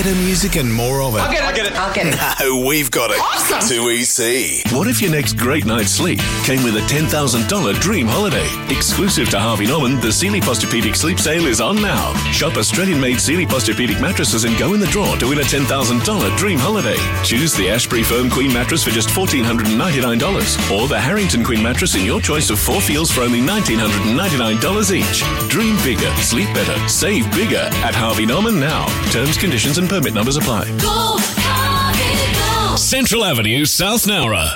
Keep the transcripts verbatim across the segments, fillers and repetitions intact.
better music and more of it. I'll get it. I'll get it. I'll get it. No, we've got it. Awesome. two E C. What if your next great night's sleep came with a ten thousand dollars dream holiday? Exclusive to Harvey Norman, the Sealy Posturepedic Sleep Sale is on now. Shop Australian-made Sealy Posturepedic mattresses and go in the draw to win a ten thousand dollars dream holiday. Choose the Ashbury Foam Queen mattress for just one thousand four hundred ninety-nine dollars or the Harrington Queen mattress in your choice of four feels for only one thousand nine hundred ninety-nine dollars each. Dream bigger, sleep better, save bigger at Harvey Norman now. Terms, conditions and permit numbers apply. Go, Harvey, go. Central Avenue, South Nowra.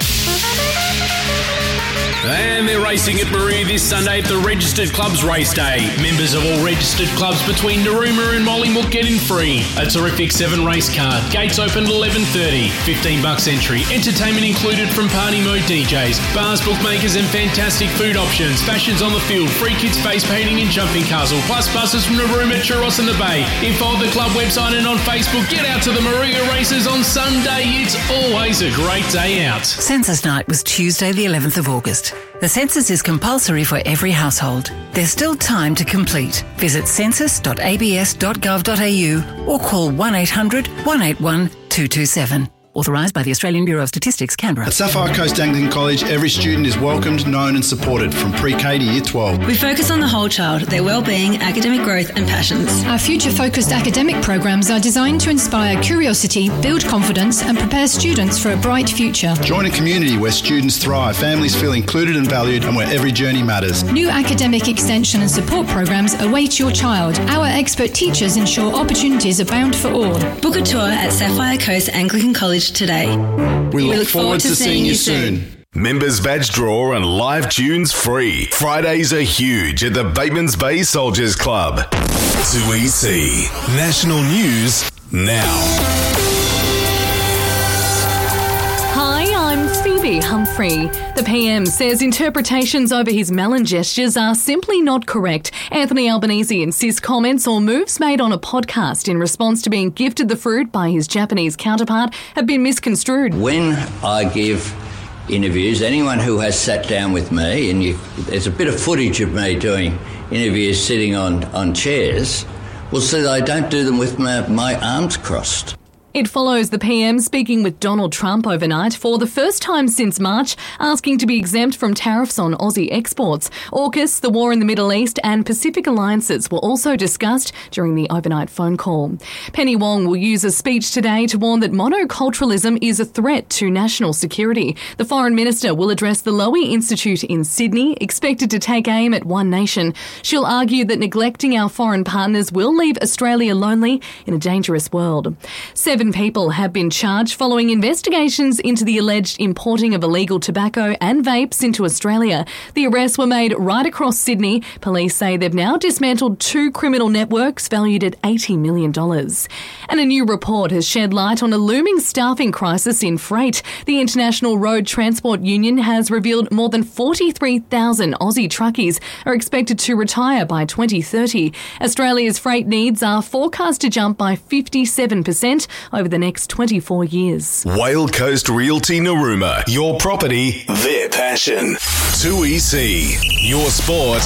And they're racing at Maria this Sunday at the Registered Clubs Race Day. Members of all registered clubs between Narooma and Mollymook get in free. A terrific seven race card. Gates open at eleven thirty. fifteen bucks entry. Entertainment included from Party Mode D Js, bars, bookmakers and fantastic food options. Fashions on the field. Free kids face painting and jumping castle. Plus buses from Narooma, Churros and the Bay. Info on the club website and on Facebook. Get out to the Maria races on Sunday. It's always a great day out. Census night was Tuesday the eleventh of August. The census is compulsory for every household. There's still time to complete. Visit census dot a b s dot gov dot a u or call one eight hundred, one eight one, two two seven. Authorised by the Australian Bureau of Statistics, Canberra. At Sapphire Coast Anglican College, every student is welcomed, known and supported from pre-K to Year twelve. We focus on the whole child, their well-being, academic growth and passions. Our future-focused academic programs are designed to inspire curiosity, build confidence and prepare students for a bright future. Join a community where students thrive, families feel included and valued and where every journey matters. New academic extension and support programs await your child. Our expert teachers ensure opportunities abound for all. Book a tour at Sapphire Coast Anglican College today. We look, we look forward, forward to, to seeing you soon. soon. Members badge draw and live tunes free. Fridays are huge at the Batemans Bay Soldiers Club. two E C. National News now. Humphrey. The P M says interpretations over his melon gestures are simply not correct. Anthony Albanese insists comments or moves made on a podcast in response to being gifted the fruit by his Japanese counterpart have been misconstrued. When I give interviews, anyone who has sat down with me, and you, there's a bit of footage of me doing interviews sitting on, on chairs, will see that I don't do them with my, my arms crossed. It follows the P M speaking with Donald Trump overnight for the first time since March, asking to be exempt from tariffs on Aussie exports. AUKUS, the war in the Middle East and Pacific alliances were also discussed during the overnight phone call. Penny Wong will use a speech today to warn that monoculturalism is a threat to national security. The Foreign Minister will address the Lowy Institute in Sydney, expected to take aim at one nation. She'll argue that neglecting our foreign partners will leave Australia lonely in a dangerous world. Seven Seven people have been charged following investigations into the alleged importing of illegal tobacco and vapes into Australia. The arrests were made right across Sydney. Police say they've now dismantled two criminal networks valued at eighty million dollars. And a new report has shed light on a looming staffing crisis in freight. The International Road Transport Union has revealed more than forty-three thousand Aussie truckies are expected to retire by twenty thirty. Australia's freight needs are forecast to jump by fifty-seven percent over the next twenty-four years. Whale Coast Realty Narooma. Your property, their passion. two E C. Your sport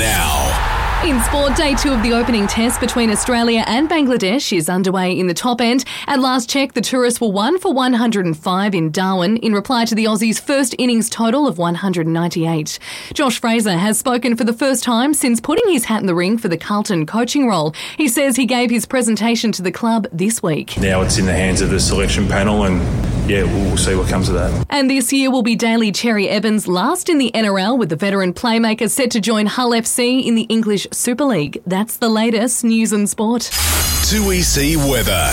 now. In sport, day two of the opening test between Australia and Bangladesh is underway in the top end. At last check, the tourists were one for one hundred five in Darwin in reply to the Aussies' first innings total of one hundred ninety-eight. Josh Fraser has spoken for the first time since putting his hat in the ring for the Carlton coaching role. He says he gave his presentation to the club this week. Now it's in the hands of the selection panel and yeah, we'll see what comes of that. And this year will be Daly Cherry Evans last in the N R L, with the veteran playmaker set to join Hull F C in the English Super League. That's the latest news and sport. two E C weather.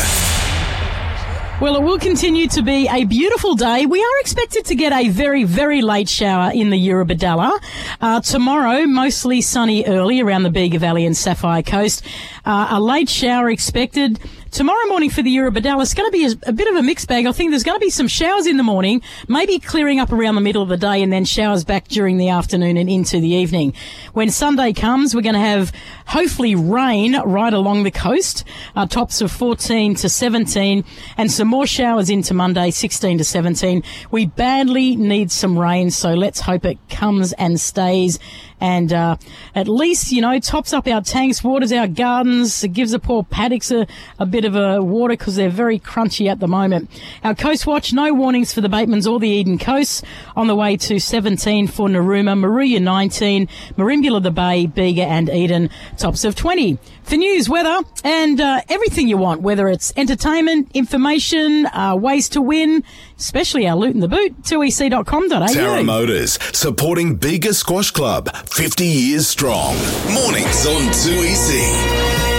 Well, it will continue to be a beautiful day. We are expected to get a very, very late shower in the Eurobodalla. Uh, tomorrow, mostly sunny early around the Bega Valley and Sapphire Coast. Uh, a late shower expected. Tomorrow morning for the Eurobodalla, it's going to be a, a bit of a mixed bag. I think there's going to be some showers in the morning, maybe clearing up around the middle of the day, and then showers back during the afternoon and into the evening. When Sunday comes, we're going to have hopefully rain right along the coast, uh, tops of fourteen to seventeen, and some more showers into Monday, sixteen to seventeen. We badly need some rain, so let's hope it comes and stays and uh, at least, you know, tops up our tanks, waters our gardens, it gives the poor paddocks a, a bit of a water because they're very crunchy at the moment. Our Coast Watch, no warnings for the Batemans or the Eden Coast. On the way to seventeen for Narooma, Maruya nineteen, Merimbula, the Bay, Bega and Eden, tops of twenty. For news, weather, and uh, everything you want, whether it's entertainment, information, uh, ways to win, especially our Loot in the Boot, two e c dot com dot a u. Tara Motors, supporting Bega Squash Club, fifty years strong. Mornings on two E C.